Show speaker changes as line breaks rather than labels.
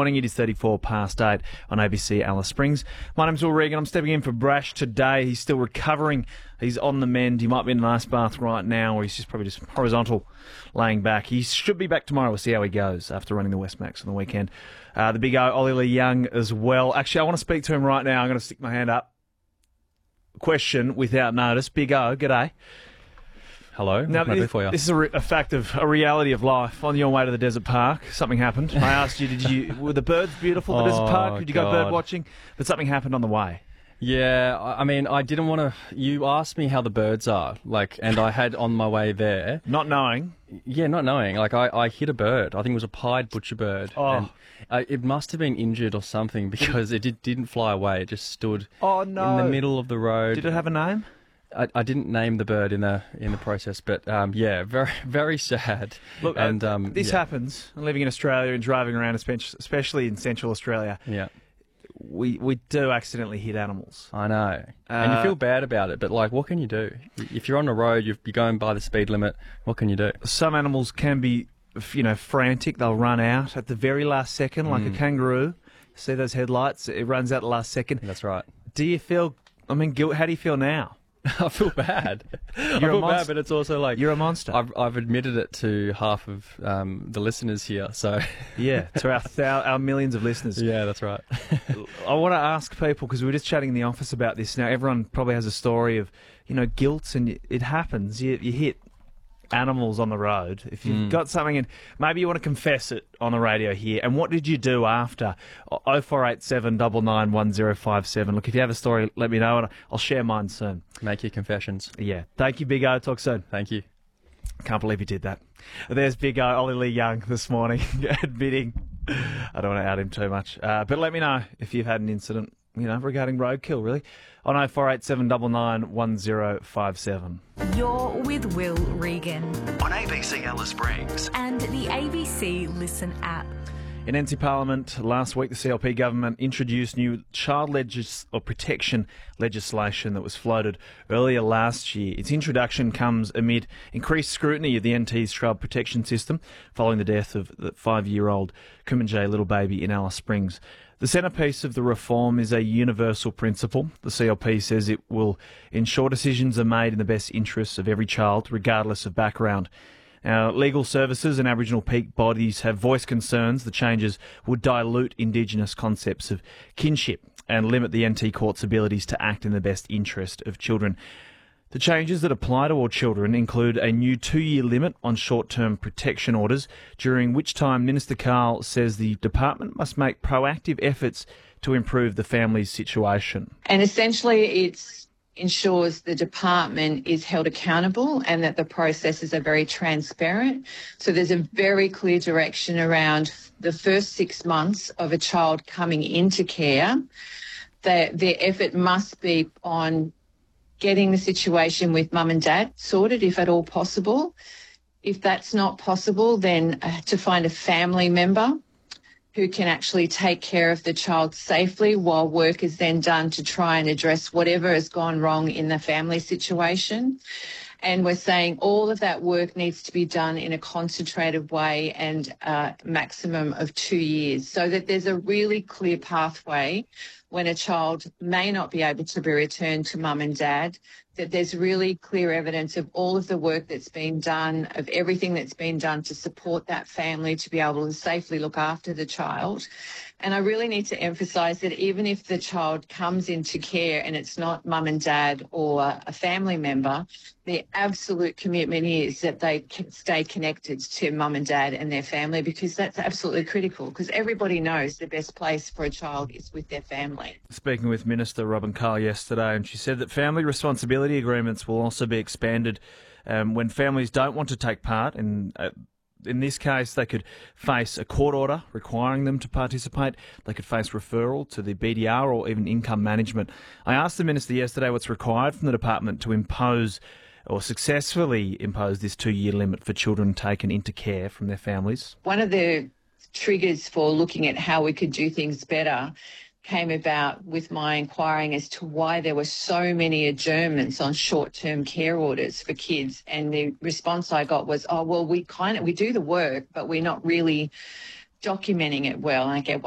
morning. It is 34 past 8 on ABC Alice Springs. My name's Will Regan. I'm stepping in for Brash today. He's still recovering. He's on the mend. He might be in an ice bath right now, or he's probably just horizontal, laying back. He should be back tomorrow. We'll see how he goes after running the Westmax on the weekend. The big O, Ollie Lee Young, as well. Actually, I want to speak to him right now. I'm going to stick my hand up. Question without notice. Big O, g'day.
Hello,
Now,
what can I do for you?
This is a fact of a reality of life. On your way to the desert park, something happened. I asked you, were the birds beautiful at the desert park? Did you go bird watching? But something happened on the way.
Yeah, I mean, I didn't want to... You asked me how the birds are, and I had on my way there...
Not knowing.
Yeah, not knowing. I hit a bird. I think it was a pied butcher bird.
Oh.
And, it must have been injured or something because it didn't fly away. It just stood in the middle of the road.
Did it have a name?
I didn't name the bird in the process, but yeah, very very sad.
Look,
and
this happens. Living in Australia and driving around, especially in Central Australia.
Yeah,
we do accidentally hit animals.
I know, and you feel bad about it. But what can you do? If you're on the road, you're going by the speed limit. What can you do?
Some animals can be, frantic. They'll run out at the very last second, like a kangaroo. See those headlights? It runs out the last second.
That's right.
Do you feel? Guilt. How do you feel now?
I feel bad. I
You're
feel bad, but it's also
you're a monster.
I've admitted it to half of the listeners here, so
yeah, to our millions of listeners.
Yeah, that's right.
I want to ask people, because we were just chatting in the office about this. Now, everyone probably has a story of guilt, and it happens. You hit animals on the road. If you've got something, and maybe you want to confess it on the radio here. And what did you do after? 0487 99 1057. Look, if you have a story, let me know, and I'll share mine soon.
Make your confessions.
Yeah. Thank you, Big O. Talk soon.
Thank you.
Can't believe you did that. There's Big O, Ollie Lee Young, this morning, admitting. I don't want to out him too much. But let me know if you've had an incident, regarding roadkill, really. On 0487 99 1057.
You're with Will Regan
on ABC Alice Springs
and the ABC Listen app.
In NT Parliament last week, the CLP government introduced new child protection legislation that was floated earlier last year. Its introduction comes amid increased scrutiny of the NT's child protection system following the death of the 5-year-old Kumanjayi little baby in Alice Springs. The centrepiece of the reform is a universal principle. The CLP says it will ensure decisions are made in the best interests of every child, regardless of background. Now, legal services and Aboriginal peak bodies have voiced concerns the changes would dilute Indigenous concepts of kinship and limit the NT Court's abilities to act in the best interest of children. The changes that apply to all children include a new 2-year limit on short-term protection orders, during which time Minister Carl says the department must make proactive efforts to improve the family's situation.
And essentially it ensures the department is held accountable and that the processes are very transparent. So there's a very clear direction around the first 6 months of a child coming into care. Their effort must be on getting the situation with mum and dad sorted, if at all possible. If that's not possible, then to find a family member who can actually take care of the child safely while work is then done to try and address whatever has gone wrong in the family situation. And we're saying all of that work needs to be done in a concentrated way and a maximum of 2 years, so that there's a really clear pathway when a child may not be able to be returned to mum and dad, that there's really clear evidence of all of the work that's been done, of everything that's been done to support that family to be able to safely look after the child. And I really need to emphasise that even if the child comes into care and it's not mum and dad or a family member, the absolute commitment is that they can stay connected to mum and dad and their family, because that's absolutely critical, because everybody knows the best place for a child is with their family.
Speaking with Minister Robin Carl yesterday, and she said that family responsibility agreements will also be expanded when families don't want to take part. In this case, they could face a court order requiring them to participate. They could face referral to the BDR or even income management. I asked the Minister yesterday what's required from the department to impose or successfully impose this 2-year limit for children taken into care from their families.
One of the triggers for looking at how we could do things better came about with my inquiring as to why there were so many adjournments on short-term care orders for kids. And the response I got was, we do the work, but we're not really documenting it well. And I get